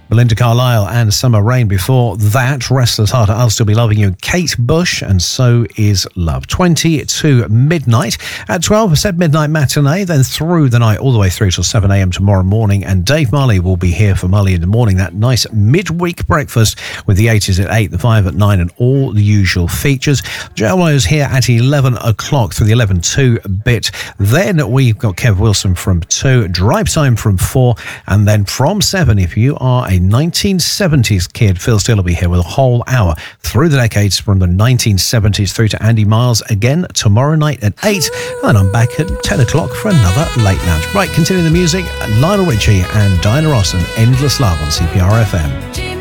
Belinda Carlisle and Summer Rain. Before that, Restless Heart, I'll Still Be Loving You, Kate Bush, and So Is Love. 20 to midnight. At 12, I said midnight matinee, then through the night, all the way through till 7 a.m. tomorrow morning. And Dave Marley will be here for Marley in the Morning, that nice midweek breakfast with the 80s at 8, the 5 at 9, and all the usual features. JLY is here at 11 o'clock for the 11-2 bit. Then we've got Kev Wilson from 2, Drive Time from 4, and then from 7, if you are a 1970s kid, Phil Steele will be here with a whole hour through the decades from the 1970s through to Andy Miles again tomorrow night at 8, and I'm back at 10 o'clock for another Late Lounge. Right, continuing the music, Lionel Richie and Diana Ross and Endless Love on CPR FM.